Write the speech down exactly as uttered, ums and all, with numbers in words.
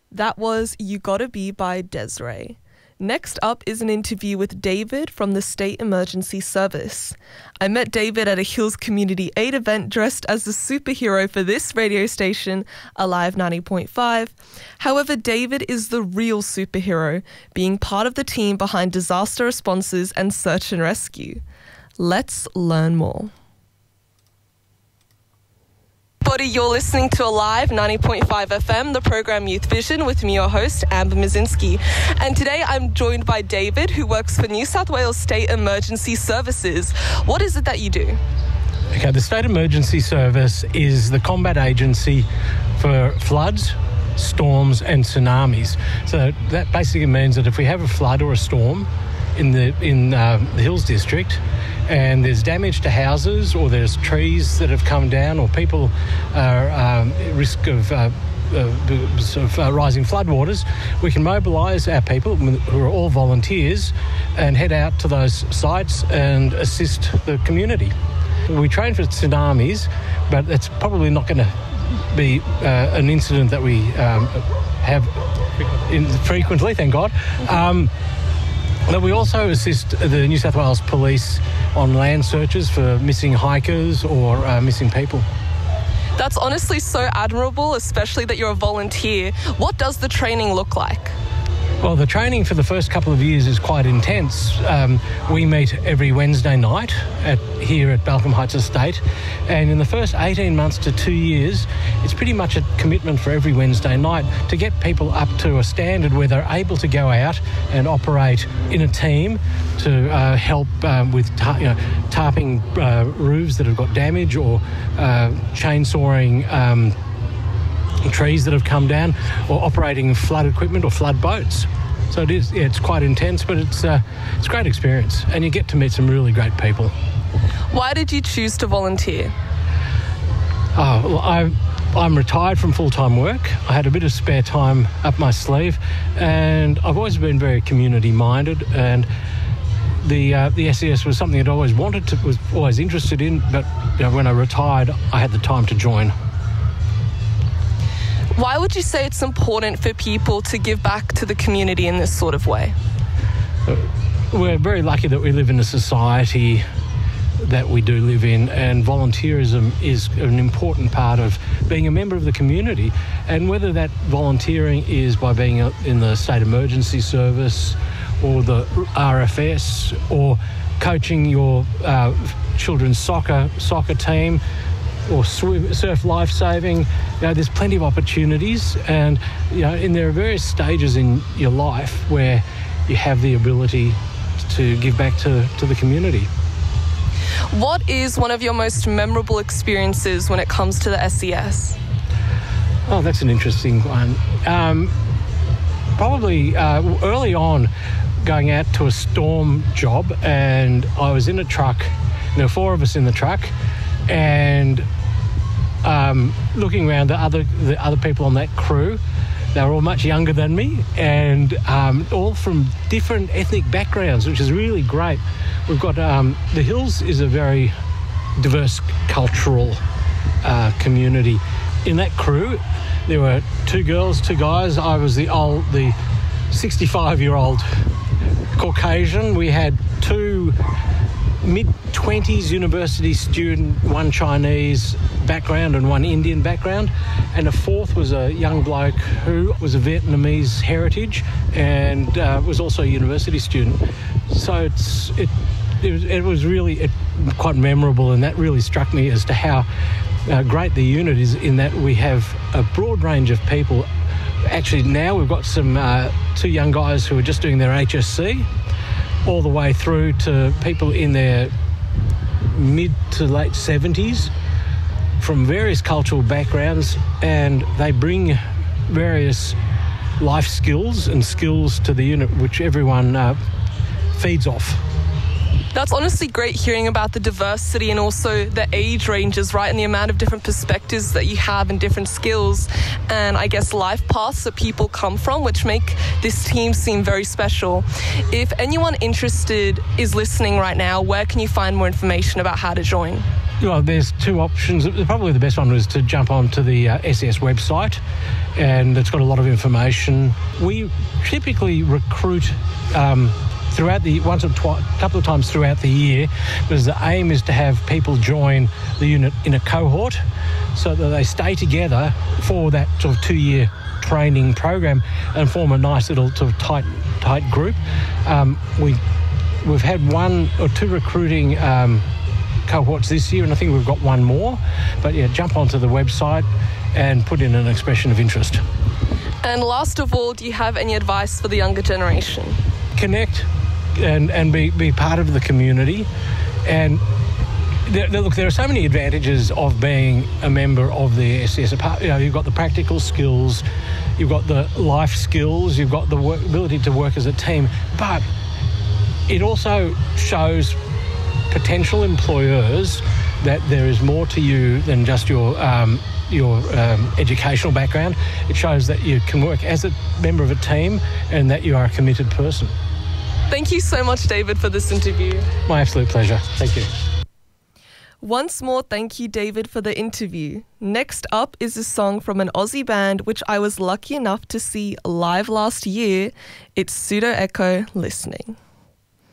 That was You Gotta Be by Des'ree. Next up is an interview with David from the State Emergency Service. I met David at a Hills Community Aid event dressed as the superhero for this radio station, Alive ninety point five. However, David is the real superhero, being part of the team behind disaster responses and search and rescue. Let's learn more. Everybody, you're listening to Alive ninety point five F M, the program Youth Vision, with me, your host, Amber Mazinski. And today I'm joined by David, who works for New South Wales State Emergency Services. What is it that you do? Okay, the State Emergency Service is the combat agency for floods, storms and tsunamis. So that basically means that if we have a flood or a storm in the in uh, the Hills District, and there's damage to houses, or there's trees that have come down, or people are um, at risk of, uh, uh, sort of uh, rising floodwaters, we can mobilise our people, who are all volunteers, and head out to those sites and assist the community. We train for tsunamis, but it's probably not going to be uh, an incident that we um, have in frequently, thank God. Um, But we also assist the New South Wales Police on land searches for missing hikers or uh, missing people. That's honestly so admirable, especially that you're a volunteer. What does the training look like? Well, the training for the first couple of years is quite intense. Um, we meet every Wednesday night at, here at Balcombe Heights Estate, and in the first eighteen months to two years, it's pretty much a commitment for every Wednesday night to get people up to a standard where they're able to go out and operate in a team to uh, help um, with tar- you know, tarping uh, roofs that have got damage, or uh, chainsawing um, trees that have come down, or operating flood equipment or flood boats. So it is, yeah, it's quite intense, but it's uh, it's a great experience, and you get to meet some really great people. Why did you choose to volunteer? Oh, well, I, I'm retired from full-time work. I had a bit of spare time up my sleeve, and I've always been very community-minded, and the uh, the S E S was something I'd always wanted to, was always interested in, but you know, when I retired, I had the time to join. Why would you say it's important for people to give back to the community in this sort of way? We're very lucky that we live in a society that we do live in, and volunteerism is an important part of being a member of the community. And whether that volunteering is by being in the State Emergency Service or the R F S, or coaching your uh, children's soccer soccer team, or swim, surf lifesaving, you know, there's plenty of opportunities, and you know, and there are various stages in your life where you have the ability to give back to, to the community. What is one of your most memorable experiences when it comes to the S E S? Oh, that's an interesting one. Um, probably uh, early on, going out to a storm job, and I was in a truck. There were four of us in the truck, and Um, looking around, the other the other people on that crew, they were all much younger than me, and um, all from different ethnic backgrounds, which is really great. We've got um, the Hills is a very diverse cultural uh, community. In that crew, there were two girls, two guys. I was the old, the sixty-five-year-old Caucasian. We had two mid-twenties university student, one Chinese background and one Indian background, and a fourth was a young bloke who was a Vietnamese heritage and uh, was also a university student. So it's it it was, it was really it, quite memorable, and that really struck me as to how uh, great the unit is, in that we have a broad range of people. Actually, now we've got some uh, two young guys who are just doing their H S C, all the way through to people in their mid to late seventies from various cultural backgrounds, and they bring various life skills and skills to the unit, which everyone uh, feeds off. That's honestly great hearing about the diversity and also the age ranges, right, and the amount of different perspectives that you have and different skills and I guess life paths that people come from, which make this team seem very special. If anyone interested is listening right now, where can you find more information about how to join? Well, there's two options. Probably the best one was to jump onto the uh, S S website, and it's got a lot of information. We typically recruit um, throughout the once or twice, a couple of times throughout the year, because the aim is to have people join the unit in a cohort, so that they stay together for that sort of two-year training program and form a nice little sort of tight, tight group. Um, we we've had one or two recruiting Um, cohorts this year, and I think we've got one more. But yeah, jump onto the website and put in an expression of interest. And last of all, do you have any advice for the younger generation? Connect and, and be, be part of the community. And there, there, look, there are so many advantages of being a member of the S S. Apart, you know, you've got the practical skills, you've got the life skills, you've got the work, ability to work as a team, but it also shows potential employers that there is more to you than just your um, your um, educational background. It shows that you can work as a member of a team and that you are a committed person. Thank you so much, David, for this interview. My absolute pleasure. Thank you. Once more, thank you, David, for the interview. Next up is a song from an Aussie band which I was lucky enough to see live last year. It's Pseudo Echo, Listening.